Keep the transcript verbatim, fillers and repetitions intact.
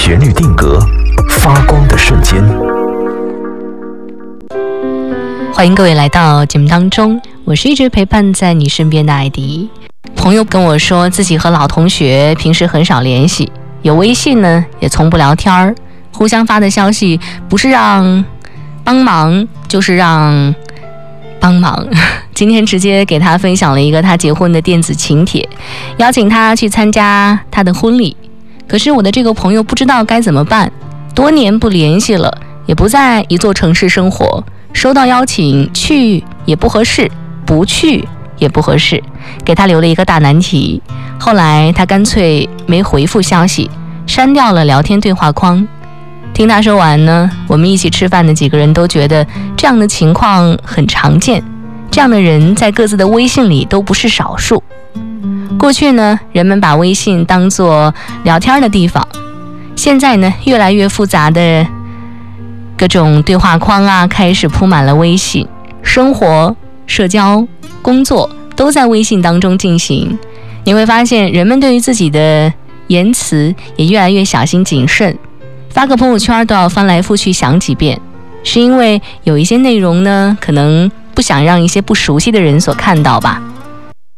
旋律定格，发光的瞬间。 欢迎各位来到节目当中，我是一直陪伴在你身边的艾迪。朋友跟我说自己和老同学平时很少联系，有微信呢也从不聊天儿，互相发的消息不是让帮忙就是让帮忙。今天直接给他分享了一个他结婚的电子请帖，邀请他去参加他的婚礼。可是我的这个朋友不知道该怎么办，多年不联系了，也不在一座城市生活，收到邀请去也不合适，不去也不合适，给他留了一个大难题。后来他干脆没回复消息，删掉了聊天对话框。听他说完呢，我们一起吃饭的几个人都觉得这样的情况很常见，这样的人在各自的微信里都不是少数。过去呢，人们把微信当作聊天的地方，现在呢，越来越复杂的各种对话框啊，开始铺满了微信，生活、社交、工作都在微信当中进行。你会发现，人们对于自己的言辞也越来越小心谨慎，发个朋友圈都要翻来覆去想几遍，是因为有一些内容呢，可能不想让一些不熟悉的人所看到吧。